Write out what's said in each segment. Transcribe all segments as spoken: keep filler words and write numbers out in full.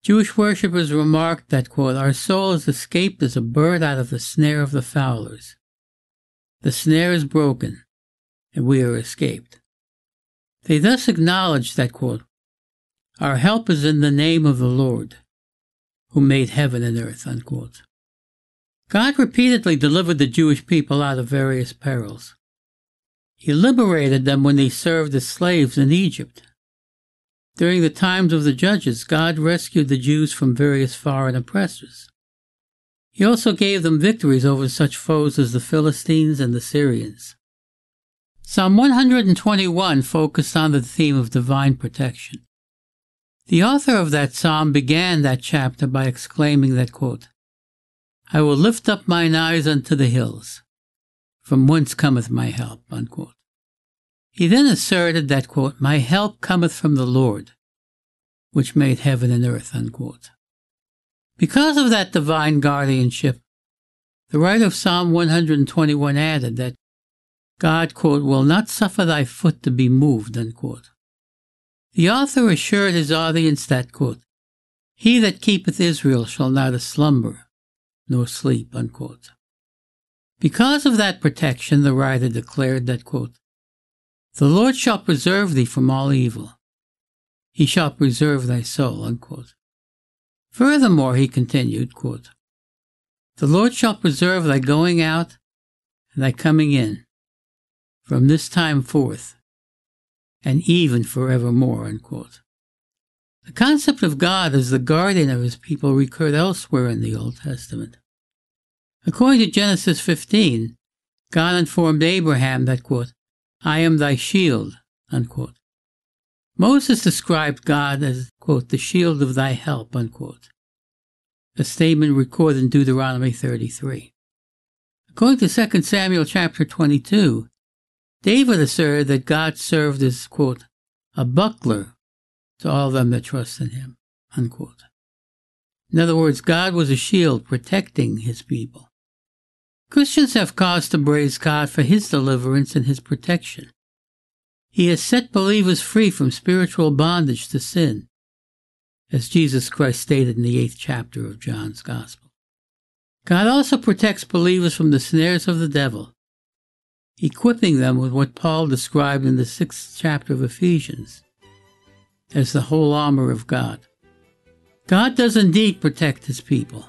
Jewish worshippers remarked that, quote, our soul is escaped as a bird out of the snare of the fowlers. The snare is broken, and we are escaped. They thus acknowledged that, quote, our help is in the name of the Lord, who made heaven and earth, unquote. God repeatedly delivered the Jewish people out of various perils. He liberated them when they served as slaves in Egypt. During the times of the judges, God rescued the Jews from various foreign oppressors. He also gave them victories over such foes as the Philistines and the Syrians. Psalm one hundred twenty-one focused on the theme of divine protection. The author of that psalm began that chapter by exclaiming that, quote, I will lift up mine eyes unto the hills, from whence cometh my help, unquote. He then asserted that, quote, my help cometh from the Lord, which made heaven and earth, unquote. Because of that divine guardianship, the writer of Psalm one hundred twenty-one added that God, quote, will not suffer thy foot to be moved, unquote. The author assured his audience that, quote, he that keepeth Israel shall neither slumber nor sleep, unquote. Because of that protection, the writer declared that, quote, the Lord shall preserve thee from all evil. He shall preserve thy soul, unquote. Furthermore, he continued, quote, the Lord shall preserve thy going out and thy coming in from this time forth and even forevermore, unquote. The concept of God as the guardian of his people recurred elsewhere in the Old Testament. According to Genesis fifteen, God informed Abraham that, quote, I am thy shield, unquote. Moses described God as, quote, the shield of thy help, unquote, a statement recorded in Deuteronomy thirty-three. According to Second Samuel chapter twenty-two, David asserted that God served as, quote, a buckler to all them that trust in him, unquote. In other words, God was a shield protecting his people. Christians have cause to praise God for his deliverance and his protection. He has set believers free from spiritual bondage to sin, as Jesus Christ stated in the eighth chapter of John's Gospel. God also protects believers from the snares of the devil, equipping them with what Paul described in the sixth chapter of Ephesians as the whole armor of God. God does indeed protect his people.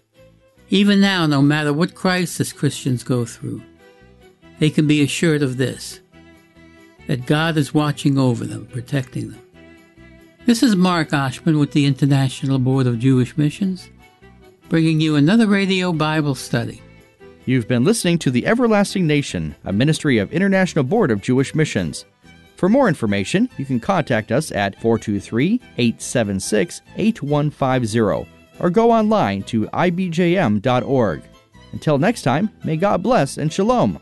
Even now, no matter what crisis Christians go through, they can be assured of this, that God is watching over them, protecting them. This is Mark Oshman with the International Board of Jewish Missions, bringing you another radio Bible study. You've been listening to The Everlasting Nation, a ministry of International Board of Jewish Missions. For more information, you can contact us at four two three, eight seven six, eight one five zero or go online to I B J M dot org. Until next time, may God bless and shalom.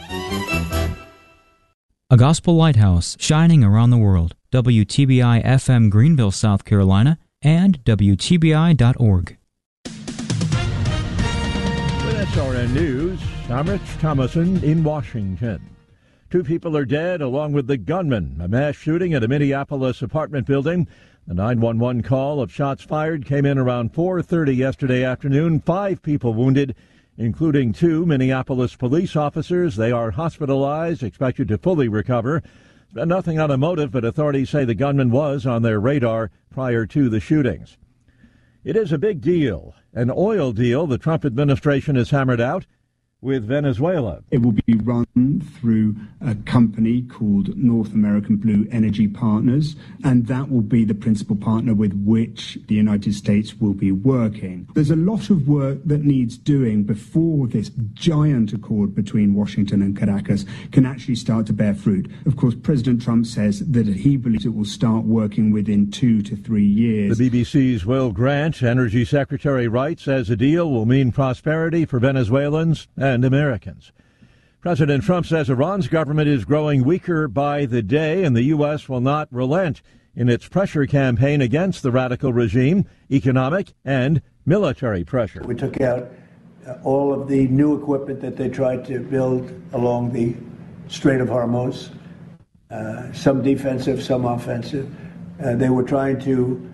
A Gospel Lighthouse shining around the world. W T B I F M Greenville, South Carolina, and W T B I dot org. With S R N News, I'm Rich Thomason in Washington. Two people are dead along with the gunman. A mass shooting at a Minneapolis apartment building. The nine one one call of shots fired came in around four thirty yesterday afternoon. Five people wounded, including two Minneapolis police officers. They are hospitalized, expected to fully recover. Nothing on a motive, but authorities say the gunman was on their radar prior to the shootings. It is a big deal, an oil deal the Trump administration has hammered out with Venezuela. It will be run through a company called North American Blue Energy Partners, and that will be the principal partner with which the United States will be working. There's a lot of work that needs doing before this giant accord between Washington and Caracas can actually start to bear fruit. Of course, President Trump says that he believes it will start working within two to three years. The B B C's Will Grant, Energy Secretary, writes, says a deal will mean prosperity for Venezuelans and and Americans. President Trump says Iran's government is growing weaker by the day, and the U S will not relent in its pressure campaign against the radical regime, economic and military pressure. We took out uh, all of the new equipment that they tried to build along the Strait of Hormuz, uh, some defensive, some offensive. Uh, they were trying to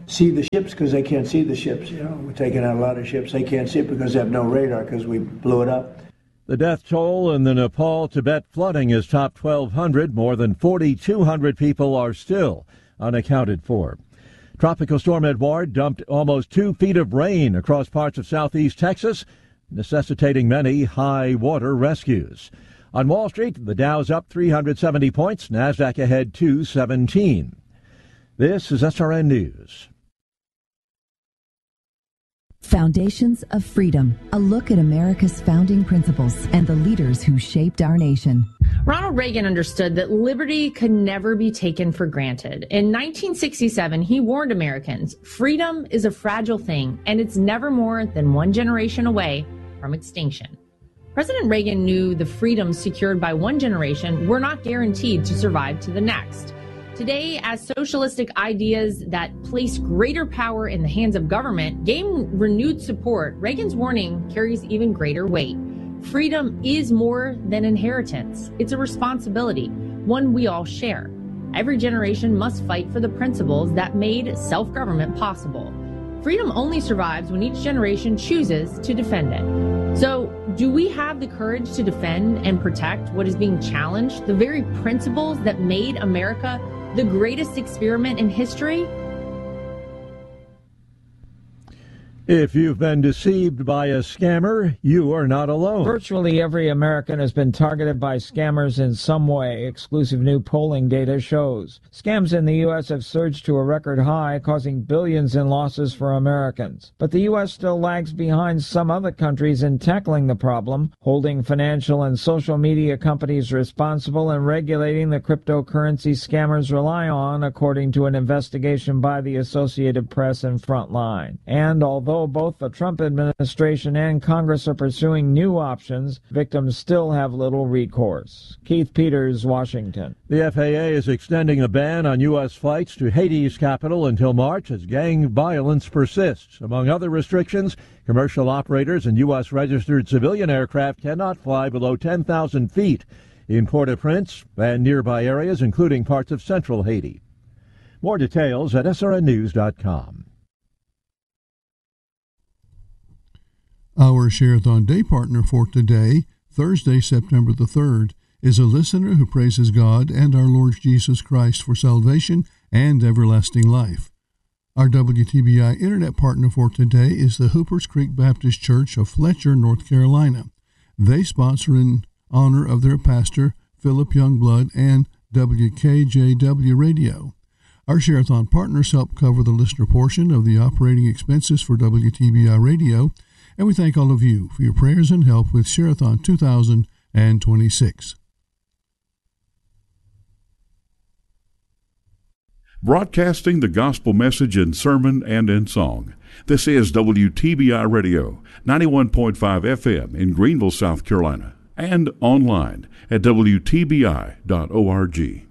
see the ships because they can't see the ships. You know, we're taking out a lot of ships. They can't see it because they have no radar because we blew it up. The death toll in the Nepal-Tibet flooding is top twelve hundred. More than forty-two hundred people are still unaccounted for. Tropical storm Edouard dumped almost two feet of rain across parts of southeast Texas, necessitating many high water rescues. On Wall Street, the Dow's up three hundred seventy points, NASDAQ ahead two seventeen. This is S R N News. Foundations of Freedom, a look at America's founding principles and the leaders who shaped our nation. Ronald Reagan understood that liberty could never be taken for granted. In nineteen sixty-seven, he warned Americans, freedom is a fragile thing, and it's never more than one generation away from extinction. President Reagan knew the freedoms secured by one generation were not guaranteed to survive to the next. Today, as socialistic ideas that place greater power in the hands of government gain renewed support, Reagan's warning carries even greater weight. Freedom is more than inheritance. It's a responsibility, one we all share. Every generation must fight for the principles that made self-government possible. Freedom only survives when each generation chooses to defend it. So, do we have the courage to defend and protect what is being challenged, the very principles that made America the greatest experiment in history? If you've been deceived by a scammer, you are not alone. Virtually every American has been targeted by scammers in some way, exclusive new polling data shows. Scams in the U S have surged to a record high, causing billions in losses for Americans. But the U S still lags behind some other countries in tackling the problem, holding financial and social media companies responsible and regulating the cryptocurrency scammers rely on, according to an investigation by the Associated Press and Frontline. And although both the Trump administration and Congress are pursuing new options, victims still have little recourse. Keith Peters, Washington. The F A A is extending a ban on U S flights to Haiti's capital until March as gang violence persists. Among other restrictions, commercial operators and U S registered civilian aircraft cannot fly below ten thousand feet in Port-au-Prince and nearby areas, including parts of central Haiti. More details at S R N news dot com. Our Share-a-thon Day partner for today, Thursday, September the third, is a listener who praises God and our Lord Jesus Christ for salvation and everlasting life. Our W T B I Internet partner for today is the Hoopers Creek Baptist Church of Fletcher, North Carolina. They sponsor in honor of their pastor, Philip Youngblood, and W K J W Radio. Our Share-a-thon partners help cover the listener portion of the operating expenses for W T B I Radio, and we thank all of you for your prayers and help with Share-a-thon two thousand twenty-six. Broadcasting the gospel message in sermon and in song. This is W T B I Radio, ninety-one point five F M in Greenville, South Carolina, and online at W T B I dot org.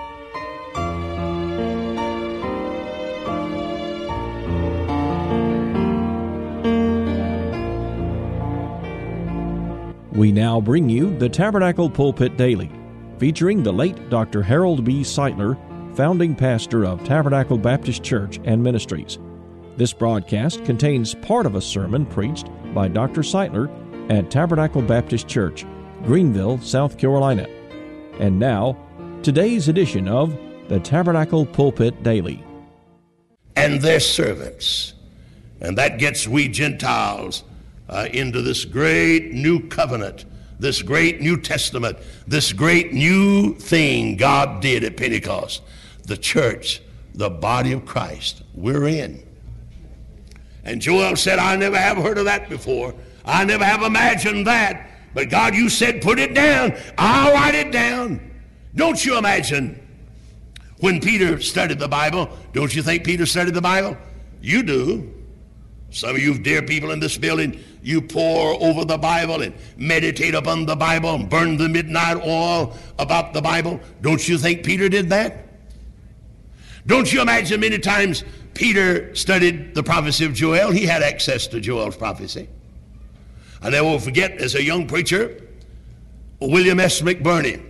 We now bring you the Tabernacle Pulpit Daily, featuring the late Doctor Harold B. Sightler, founding pastor of Tabernacle Baptist Church and Ministries. This broadcast contains part of a sermon preached by Doctor Sightler at Tabernacle Baptist Church, Greenville, South Carolina. And now, today's edition of the Tabernacle Pulpit Daily. And their servants. And that gets we Gentiles Uh, into this great new covenant, this great New Testament, this great new thing God did at Pentecost. The church, the body of Christ, we're in. And Joel said, I never have heard of that before. I never have imagined that. But God, you said put it down. I'll write it down. Don't you imagine when Peter studied the Bible? Don't you think Peter studied the Bible? You do. Some of you dear people in this building, you pore over the Bible and meditate upon the Bible and burn the midnight oil about the Bible. Don't you think Peter did that? Don't you imagine many times Peter studied the prophecy of Joel? He had access to Joel's prophecy. I never will forget, as a young preacher, William S. McBurney,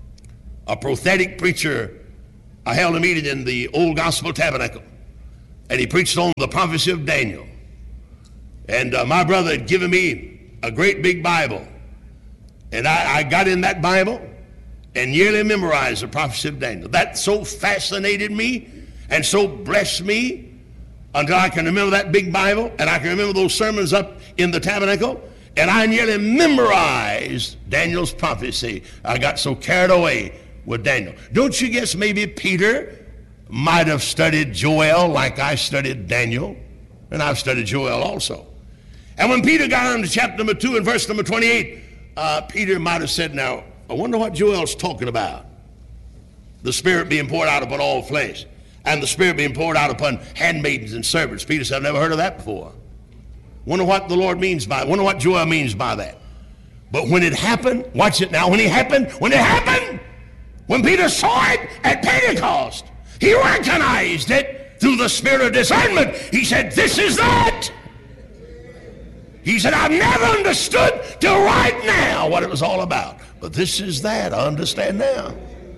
a prophetic preacher, I held a meeting in the Old Gospel Tabernacle. and he preached on the prophecy of Daniel. And uh, my brother had given me a great big Bible. And I, I got in that Bible and nearly memorized the prophecy of Daniel. That so fascinated me and so blessed me until I can remember that big Bible, and I can remember those sermons up in the tabernacle, and I nearly memorized Daniel's prophecy. I got so carried away with Daniel. Don't you guess maybe Peter might have studied Joel like I studied Daniel? And I've studied Joel also. And when Peter got on to chapter number two and verse number twenty-eight, uh, Peter might have said, now, I wonder what Joel's talking about. The Spirit being poured out upon all flesh, and the Spirit being poured out upon handmaidens and servants. Peter said, I've never heard of that before. Wonder what the Lord means by it. Wonder what Joel means by that. But when it happened, watch it now, when it happened, when it happened, when Peter saw it at Pentecost, he recognized it through the spirit of discernment. He said, this is that. He said, I've never understood till right now what it was all about. But this is that. I understand now.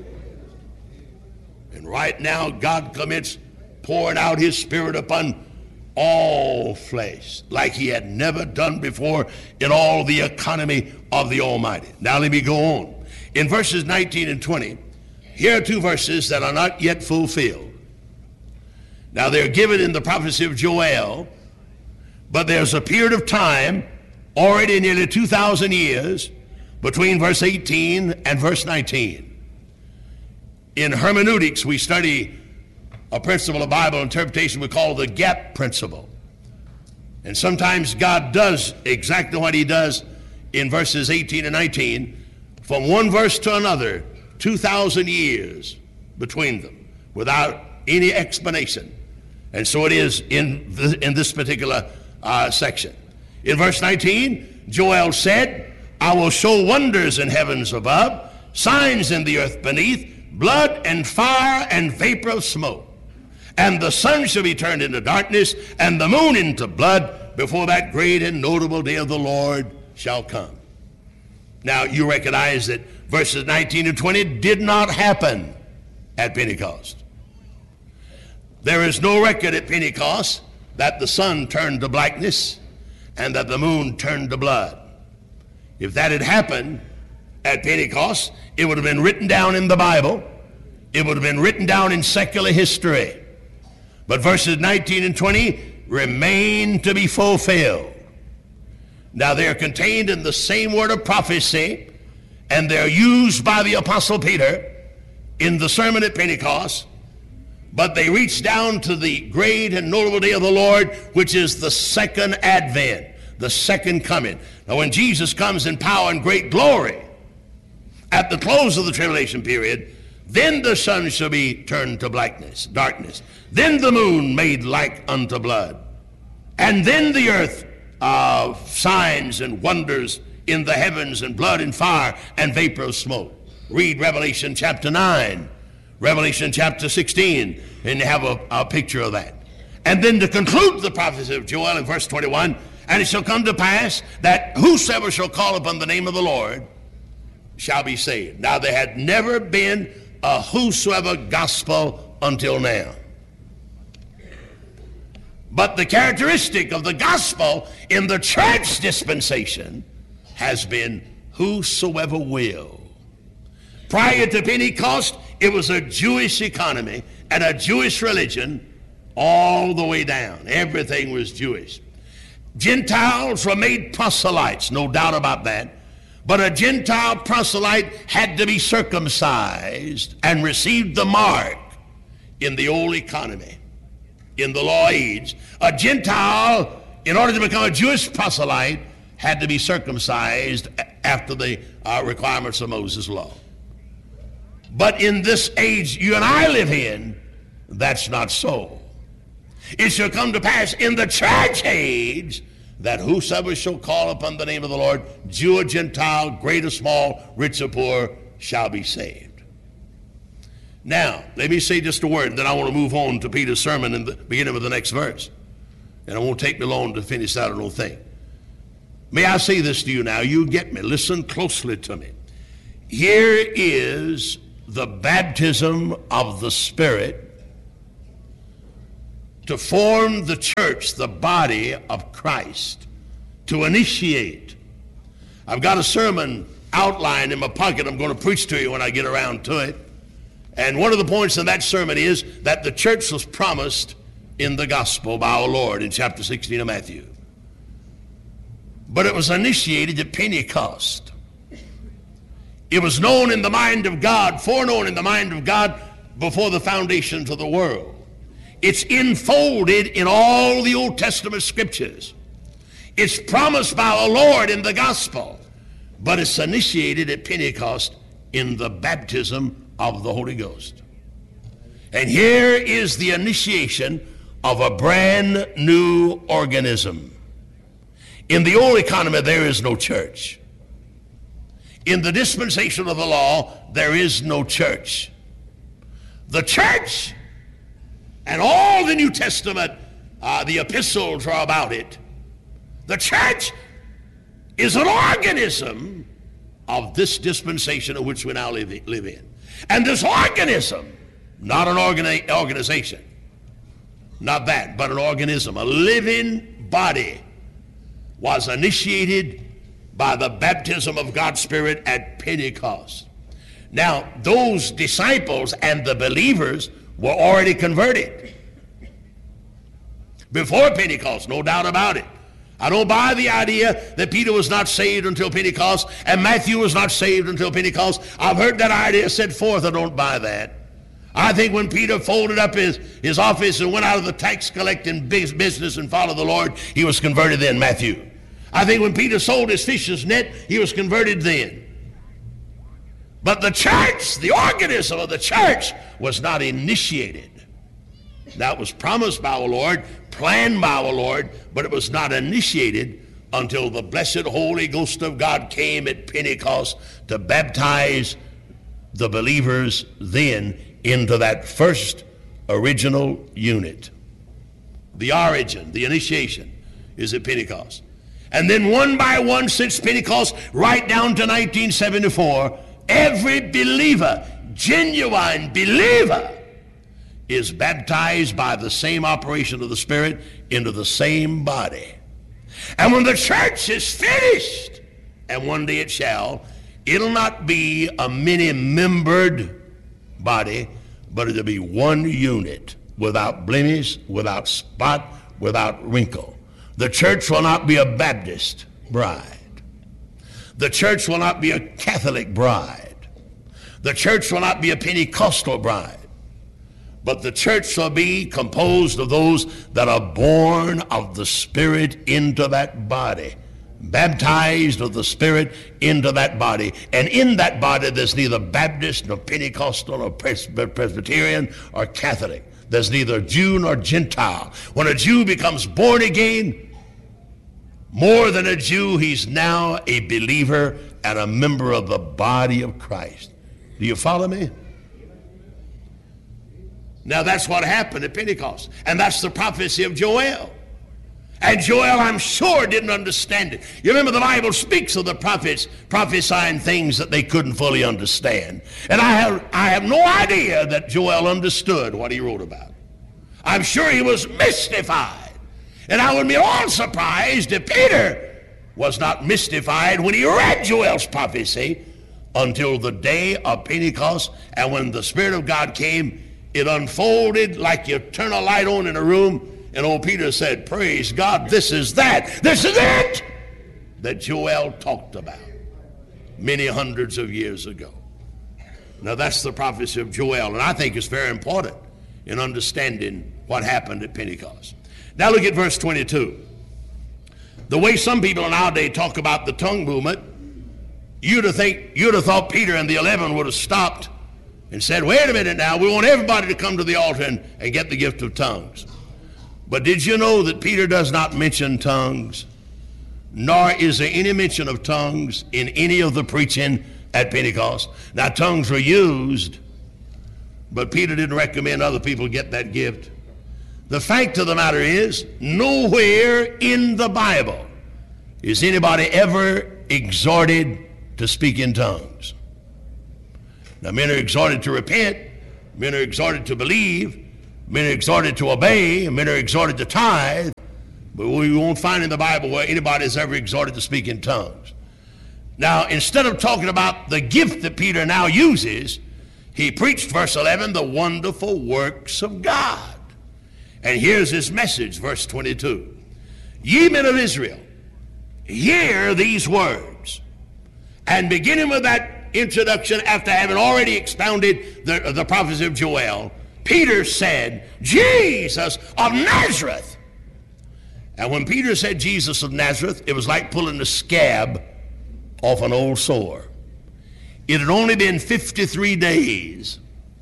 And right now, God commits pouring out his Spirit upon all flesh like he had never done before in all the economy of the Almighty. Now let me go on. In verses nineteen and twenty, here are two verses that are not yet fulfilled. Now they're given in the prophecy of Joel, but there's a period of time, already nearly two thousand years, between verse eighteen and verse nineteen. In hermeneutics, we study a principle of Bible interpretation we call the gap principle. And sometimes God does exactly what he does in verses eighteen and nineteen, from one verse to another, two thousand years between them, without any explanation. And so it is in, th- in this particular uh, section. In verse nineteen, Joel said, I will show wonders in heavens above, signs in the earth beneath, blood and fire and vapor of smoke. And the sun shall be turned into darkness, and the moon into blood, before that great and notable day of the Lord shall come. Now, you recognize that verses nineteen and twenty did not happen at Pentecost. There is no record at Pentecost that the sun turned to blackness and that the moon turned to blood. If that had happened at Pentecost, it would have been written down in the Bible. It would have been written down in secular history. But verses nineteen and twenty remain to be fulfilled. Now they are contained in the same word of prophecy, and they're used by the Apostle Peter in the sermon at Pentecost, but they reach down to the great and notable day of the Lord, which is the second advent, the second coming. Now when Jesus comes in power and great glory at the close of the tribulation period, then the sun shall be turned to blackness, darkness. Then the moon made like unto blood. And then the earth of uh, signs and wonders in the heavens, and blood and fire and vapor of smoke. Read Revelation chapter nine, Revelation chapter sixteen, and you have a, a picture of that. And then to conclude the prophecy of Joel in verse twenty-one, and it shall come to pass that whosoever shall call upon the name of the Lord shall be saved. Now there had never been a whosoever gospel until now. But the characteristic of the gospel in the church dispensation has been whosoever will. Prior to Pentecost, it was a Jewish economy and a Jewish religion all the way down. Everything was Jewish. Gentiles were made proselytes, no doubt about that. But a Gentile proselyte had to be circumcised and received the mark in the old economy. In the law age, a Gentile, in order to become a Jewish proselyte, had to be circumcised after the uh, requirements of Moses' law. But in this age you and I live in, that's not so. It shall come to pass in the church age that whosoever shall call upon the name of the Lord, Jew or Gentile, great or small, rich or poor, shall be saved. Now, let me say just a word, then I want to move on to Peter's sermon in the beginning of the next verse. And it won't take me long to finish that, I don't think. May I say this to you now? You get me. Listen closely to me. Here is the baptism of the Spirit to form the church, the body of Christ, to initiate. I've got a sermon outlined in my pocket I'm going to preach to you when I get around to it. And one of the points in that sermon is that the church was promised in the gospel by our Lord in chapter sixteen of Matthew. But it was initiated at Pentecost. It was known in the mind of God, foreknown in the mind of God before the foundations of the world. It's enfolded in all the Old Testament scriptures. It's promised by our Lord in the gospel, but it's initiated at Pentecost in the baptism of the Holy Ghost. And here is the initiation of a brand new organism. In the old economy, there is no church. In the dispensation of the law, there is no church. The church and all the New Testament, uh, the epistles are about it. The church is an organism of this dispensation in which we now live, live in. And this organism, not an organi- organization, not that, but an organism, a living body, was initiated by the baptism of God's Spirit at Pentecost. Now, those disciples and the believers were already converted before Pentecost, no doubt about it. I don't buy the idea that Peter was not saved until Pentecost and Matthew was not saved until Pentecost. I've heard that idea set forth. I don't buy that. I think when Peter folded up his, his office and went out of the tax collecting business and followed the Lord, he was converted then, Matthew. I think when Peter sold his fish's net, he was converted then. But the church, the organism of the church, was not initiated. That was promised by our Lord, planned by our Lord, but it was not initiated until the blessed Holy Ghost of God came at Pentecost to baptize the believers then into that first original unit. The origin, the initiation, is at Pentecost. And then one by one since Pentecost, right down to nineteen seventy-four, every believer, genuine believer, is baptized by the same operation of the Spirit into the same body. And when the church is finished, and one day it shall, it'll not be a many-membered body, but it'll be one unit, without blemish, without spot, without wrinkle. The church will not be a Baptist bride. The church will not be a Catholic bride. The church will not be a Pentecostal bride. But the church will be composed of those that are born of the Spirit into that body, baptized of the Spirit into that body. And in that body there's neither Baptist nor Pentecostal nor Presbyterian or Catholic. There's neither Jew nor Gentile. When a Jew becomes born again, more than a Jew, he's now a believer and a member of the body of Christ. Do you follow me? Now that's what happened at Pentecost. And that's the prophecy of Joel. And Joel, I'm sure, didn't understand it. You remember the Bible speaks of the prophets prophesying things that they couldn't fully understand. And I have, I have no idea that Joel understood what he wrote about. I'm sure he was mystified. And I would be all surprised if Peter was not mystified when he read Joel's prophecy until the day of Pentecost. And when the Spirit of God came, it unfolded like you turn a light on in a room. And old Peter said, praise God, this is that. This is it that Joel talked about many hundreds of years ago. Now that's the prophecy of Joel. And I think it's very important in understanding what happened at Pentecost. Now look at verse twenty-two. The way some people in our day talk about the tongue movement, you'd have, think, you'd have thought Peter and the eleven would have stopped and said, wait a minute now, we want everybody to come to the altar and, and get the gift of tongues. But did you know that Peter does not mention tongues? Nor is there any mention of tongues in any of the preaching at Pentecost. Now tongues were used, but Peter didn't recommend other people get that gift. The fact of the matter is, nowhere in the Bible is anybody ever exhorted to speak in tongues. Now men are exhorted to repent, men are exhorted to believe, Men are exhorted to obey, men are exhorted to tithe, but we won't find in the Bible where anybody is ever exhorted to speak in tongues. Now, instead of talking about the gift that Peter now uses, he preached, verse eleven, the wonderful works of God. And here's his message, verse twenty-two. Ye men of Israel, hear these words. And beginning with that introduction, after having already expounded the, the prophecy of Joel, Peter said, Jesus of Nazareth. And when Peter said Jesus of Nazareth, it was like pulling the scab off an old sore. It had only been fifty-three days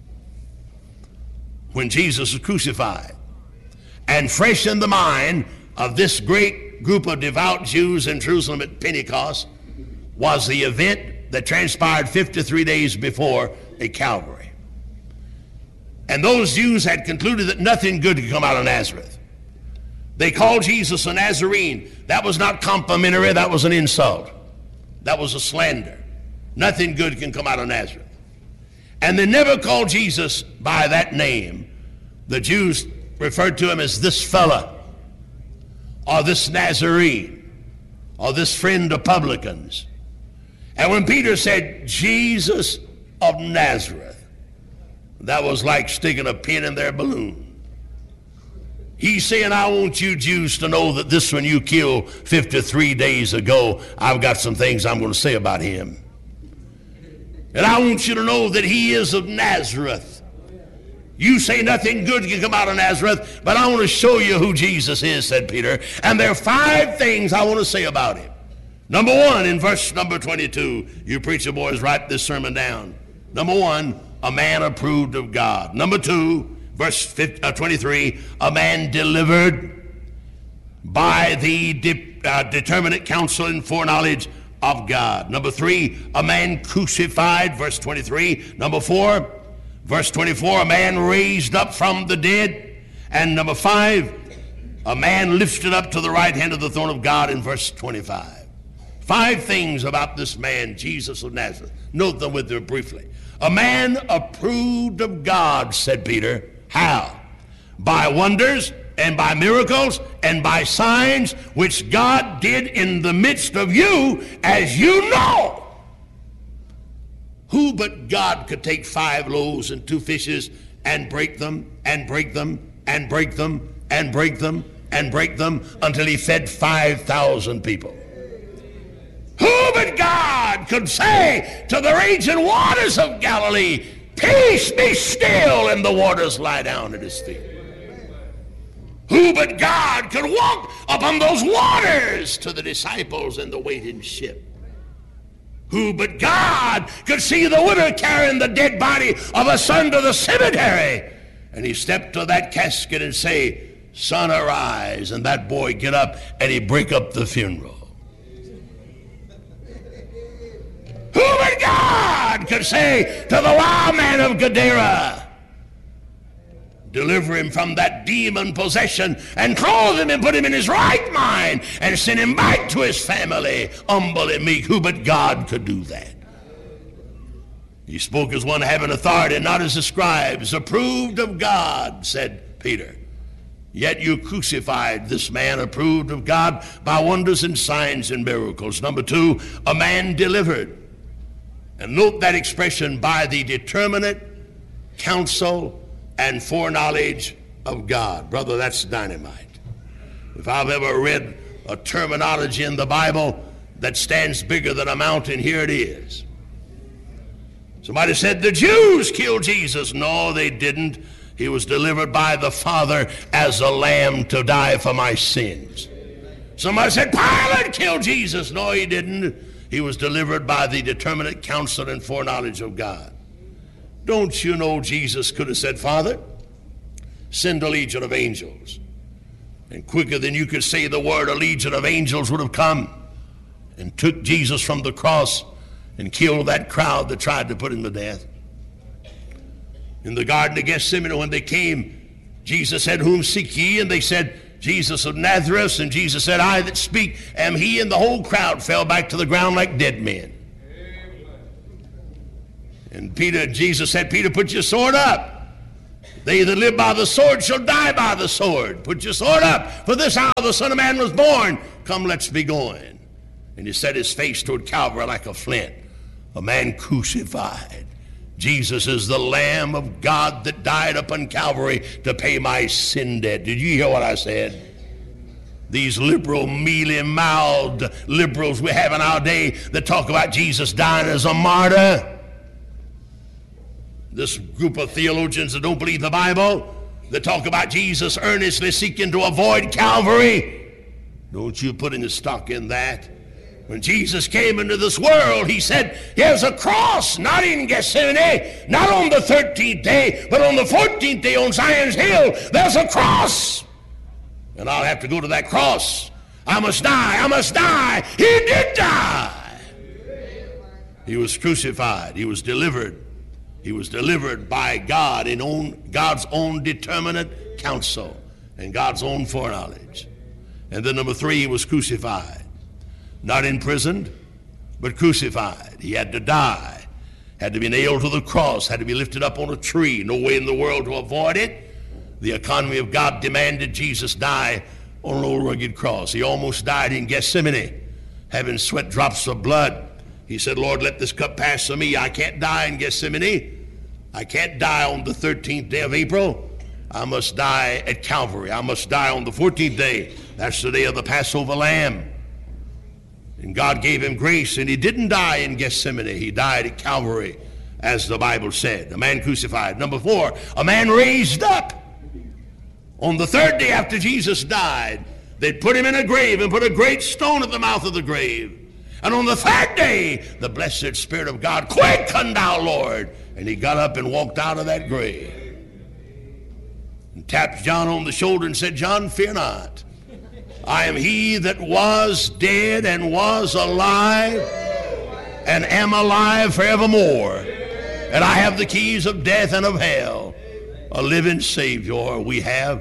when Jesus was crucified. And fresh in the mind of this great group of devout Jews in Jerusalem at Pentecost was the event that transpired fifty-three days before at Calvary. And those Jews had concluded that nothing good could come out of Nazareth. They called Jesus a Nazarene. That was not complimentary, that was an insult. That was a slander. Nothing good can come out of Nazareth. And they never called Jesus by that name. The Jews referred to him as this fella, or this Nazarene, or this friend of publicans. And when Peter said, Jesus of Nazareth, that was like sticking a pin in their balloon. He's saying, I want you Jews to know that this one you killed fifty-three days ago, I've got some things I'm going to say about him. And I want you to know that he is of Nazareth. You say nothing good can come out of Nazareth, but I want to show you who Jesus is, said Peter. And there are five things I want to say about him. Number one, in verse number twenty-two, you preacher boys, write this sermon down. Number one, a man approved of God. Number two, verse twenty-three, a man delivered by the de- uh, determinate counsel and foreknowledge of God. Number three, a man crucified, verse twenty-three. Number four, verse twenty-four, a man raised up from the dead. And number five, a man lifted up to the right hand of the throne of God in verse twenty-five. Five things about this man, Jesus of Nazareth. Note them with you briefly. A man approved of God, said Peter. How? By wonders and by miracles and by signs which God did in the midst of you, as you know. Who but God could take five loaves and two fishes and break them and break them and break them and break them and break them until he fed five thousand people? Who but God could say to the raging waters of Galilee, peace, be still, and the waters lie down at his feet? Who but God could walk upon those waters to the disciples in the waiting ship? Who but God could see the widow carrying the dead body of a son to the cemetery, and he stepped to that casket and say, son, arise, and that boy get up, and he break up the funeral? Who but God could say to the wild man of Gadara, deliver him from that demon possession and clothe him and put him in his right mind and send him back to his family, humble and meek? Who but God could do that? He spoke as one having authority, not as the scribes. Approved of God, said Peter. Yet you crucified this man approved of God by wonders and signs and miracles. Number two, a man delivered. And note that expression, by the determinate counsel and foreknowledge of God. Brother, that's dynamite. If I've ever read a terminology in the Bible that stands bigger than a mountain, here it is. Somebody said the Jews killed Jesus. No, they didn't. He was delivered by the Father as a lamb to die for my sins. Somebody said Pilate killed Jesus. No, he didn't. He was delivered by the determinate counsel and foreknowledge of God. Don't you know Jesus could have said, Father, send a legion of angels. And quicker than you could say the word, a legion of angels would have come and took Jesus from the cross and killed that crowd that tried to put him to death. In the Garden of Gethsemane, when they came, Jesus said, whom seek ye? And they said, Jesus of Nazareth. And Jesus said, I that speak am he. And the whole crowd fell back to the ground like dead men. Amen. And Peter, Jesus said, Peter, put your sword up. They that live by the sword shall die by the sword. Put your sword up, for this hour the Son of Man was born. Come, let's be going. And he set his face toward Calvary like a flint, a man crucified. Jesus is the Lamb of God that died upon Calvary to pay my sin debt. Did you hear what I said? These liberal, mealy-mouthed liberals we have in our day that talk about Jesus dying as a martyr. This group of theologians that don't believe the Bible, that talk about Jesus earnestly seeking to avoid Calvary. Don't you put any stock in that. When Jesus came into this world, he said, here's a cross, not in Gethsemane, not on the thirteenth day, but on the fourteenth day on Zion's hill, there's a cross. And I'll have to go to that cross. I must die, I must die. He did die. He was crucified, he was delivered. He was delivered by God in own, God's own determinate counsel and God's own foreknowledge. And then number three, he was crucified. Not imprisoned, but crucified. He had to die, had to be nailed to the cross, had to be lifted up on a tree. No way in the world to avoid it. The economy of God demanded Jesus die on an old rugged cross. He almost died in Gethsemane, having sweat drops of blood. He said, Lord, let this cup pass from me. I can't die in Gethsemane. I can't die on the thirteenth day of April. I must die at Calvary. I must die on the fourteenth day. That's the day of the Passover lamb. And God gave him grace, and he didn't die in Gethsemane. He died at Calvary, as the Bible said. A man crucified. Number four, a man raised up. On the third day after Jesus died, they put him in a grave and put a great stone at the mouth of the grave. And on the third day, the blessed Spirit of God quickened thou, Lord. And he got up and walked out of that grave. And tapped John on the shoulder and said, John, fear not. I am he that was dead and was alive and am alive forevermore. And I have the keys of death and of hell. A living Savior we have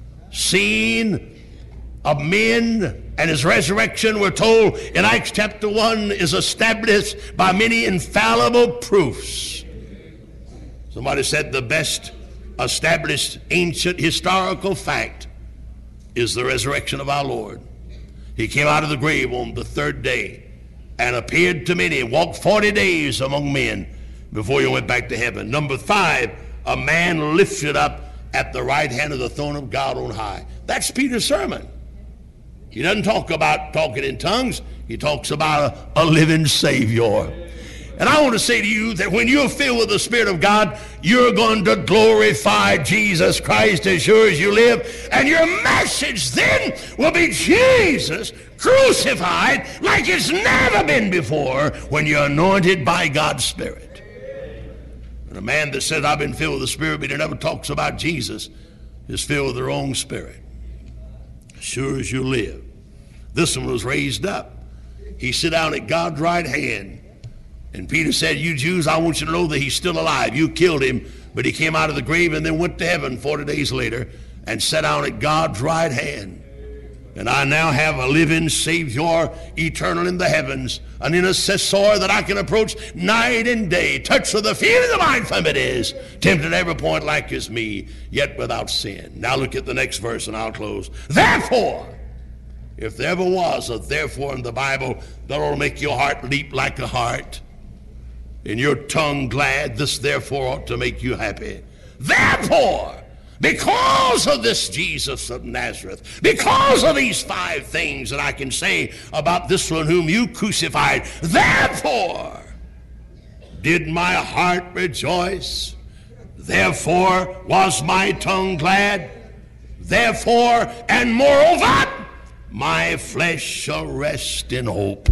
seen of men, and his resurrection, we're told in Acts chapter one, is established by many infallible proofs. Somebody said the best established ancient historical fact is the resurrection of our Lord. He came out of the grave on the third day and appeared to many, walked forty days among men before he went back to heaven. Number five, a man lifted up at the right hand of the throne of God on high. That's Peter's sermon. He doesn't talk about talking in tongues. He talks about a, a living Savior. And I want to say to you that when you're filled with the Spirit of God, you're going to glorify Jesus Christ as sure as you live. And your message then will be Jesus crucified like it's never been before when you're anointed by God's Spirit. And a man that says, I've been filled with the Spirit, but he never talks about Jesus, is filled with the wrong spirit. As sure as you live. This one was raised up. He sat down at God's right hand. And Peter said, you Jews, I want you to know that he's still alive. You killed him, but he came out of the grave and then went to heaven forty days later and sat down at God's right hand. And I now have a living Savior, eternal in the heavens, an intercessor that I can approach night and day, touched with the feeling of my infirmities, tempted at every point like as me, yet without sin. Now look at the next verse and I'll close. Therefore, if there ever was a therefore in the Bible that will make your heart leap like a heart, and your tongue glad, this therefore ought to make you happy. Therefore, because of this Jesus of Nazareth, because of these five things that I can say about this one whom you crucified, therefore did my heart rejoice, therefore was my tongue glad, therefore and moreover my flesh shall rest in hope.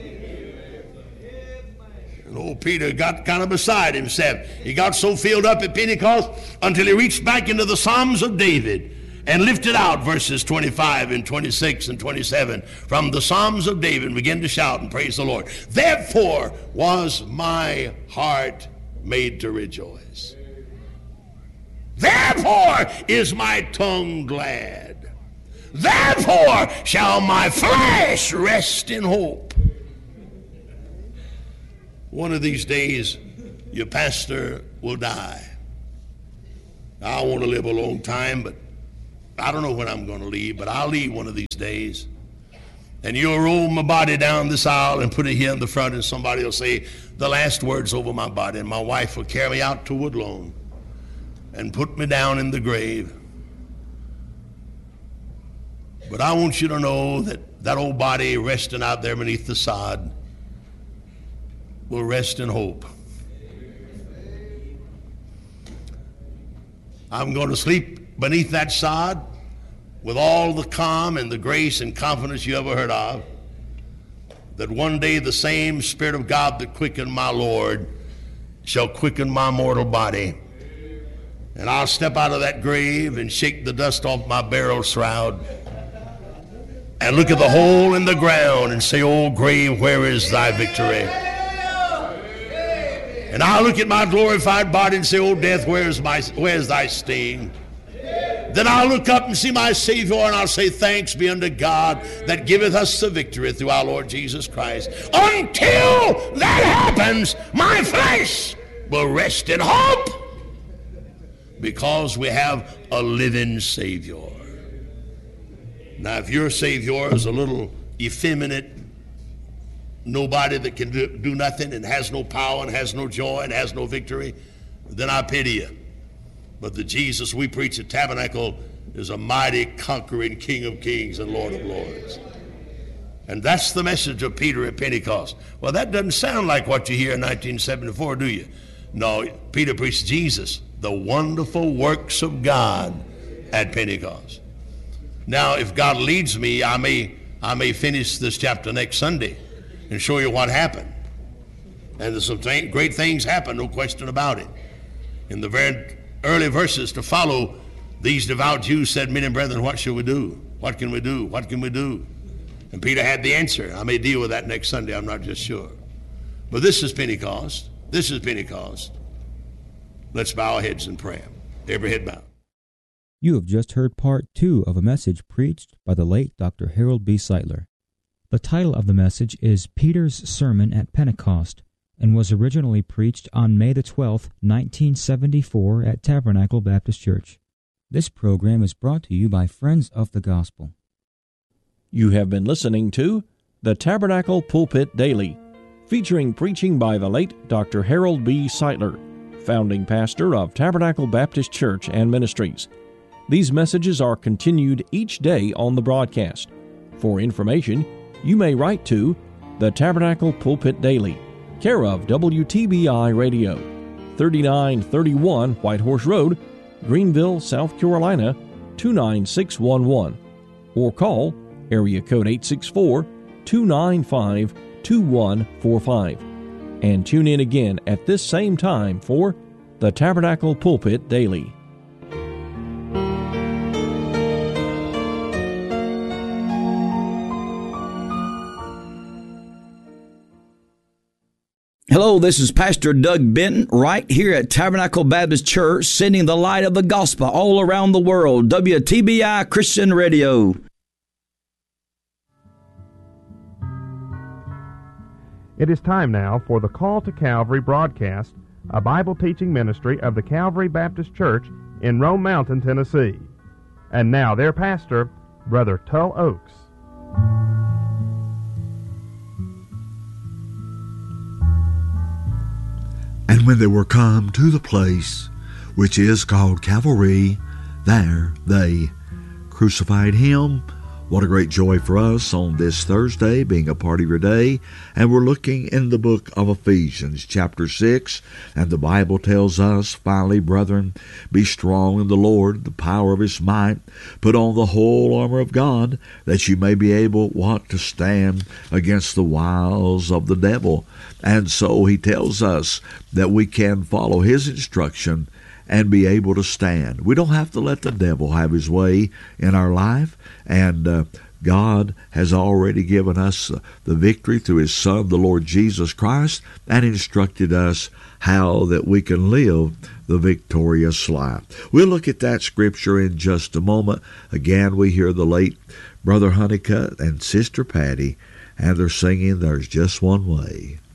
And old Peter got kind of beside himself. He got so filled up at Pentecost until he reached back into the Psalms of David and lifted out verses twenty-five and twenty-six and twenty-seven from the Psalms of David and began to shout and praise the Lord. Therefore was my heart made to rejoice. Therefore is my tongue glad. Therefore shall my flesh rest in hope. One of these days, your pastor will die. I want to live a long time, but I don't know when I'm going to leave, but I'll leave one of these days. And you'll roll my body down this aisle and put it here in the front, and somebody will say the last words over my body, and my wife will carry me out to Woodlawn and put me down in the grave. But I want you to know that that old body resting out there beneath the sod will rest in hope. I'm going to sleep beneath that sod with all the calm and the grace and confidence you ever heard of, that one day the same Spirit of God that quickened my Lord shall quicken my mortal body. And I'll step out of that grave and shake the dust off my burial shroud and look at the hole in the ground and say, "Oh, grave, where is thy victory?" And I'll look at my glorified body and say, "Oh, death, where's my, where's thy sting?" Then I'll look up and see my Savior, and I'll say, "Thanks be unto God that giveth us the victory through our Lord Jesus Christ." Until that happens, my flesh will rest in hope, because we have a living Savior. Now, if your Savior is a little effeminate, nobody that can do, do nothing and has no power and has no joy and has no victory, then I pity you. But the Jesus we preach at Tabernacle is a mighty conquering King of kings and Lord of lords. And that's the message of Peter at Pentecost. Well, that doesn't sound like what you hear in nineteen seventy-four, do you? No, Peter preached Jesus, the wonderful works of God at Pentecost. Now, if God leads me, I may, I may finish this chapter next Sunday and show you what happened. And there's some th- great things happened, no question about it. In the very early verses to follow, these devout Jews said, "Men and brethren, what shall we do? What can we do? What can we do?" And Peter had the answer. I may deal with that next Sunday, I'm not just sure. But this is Pentecost. This is Pentecost. Let's bow our heads in prayer. Every head bowed. You have just heard part two of a message preached by the late Doctor Harold B. Sightler. The title of the message is Peter's Sermon at Pentecost, and was originally preached on May the twelfth, nineteen seventy-four at Tabernacle Baptist Church. This program is brought to you by Friends of the Gospel. You have been listening to the Tabernacle Pulpit Daily, featuring preaching by the late Doctor Harold B. Sightler, founding pastor of Tabernacle Baptist Church and Ministries. These messages are continued each day on the broadcast. For information, you may write to the Tabernacle Pulpit Daily, care of W T B I Radio, thirty-nine thirty-one White Horse Road, Greenville, South Carolina, two nine six one one, or call area code eight six four, two nine five, two one four five. And tune in again at this same time for the Tabernacle Pulpit Daily. Hello, this is Pastor Doug Benton right here at Tabernacle Baptist Church, sending the light of the gospel all around the world. W T B I Christian Radio. It is time now for the Call to Calvary broadcast, a Bible teaching ministry of the Calvary Baptist Church in Rome Mountain, Tennessee. And now their pastor, Brother Tull Oaks. And when they were come to the place which is called Calvary, there they crucified him. What a great joy for us on this Thursday, being a part of your day. And we're looking in the book of Ephesians, chapter six. And the Bible tells us, finally, brethren, be strong in the Lord, the power of his might. Put on the whole armor of God, that you may be able, what, to stand against the wiles of the devil. And so he tells us that we can follow his instruction and be able to stand. We don't have to let the devil have his way in our life. And uh, God has already given us uh, the victory through his Son, the Lord Jesus Christ, and instructed us how that we can live the victorious life. We'll look at that scripture in just a moment. Again, we hear the late Brother Honeycutt and Sister Patty, and they're singing There's Just One Way.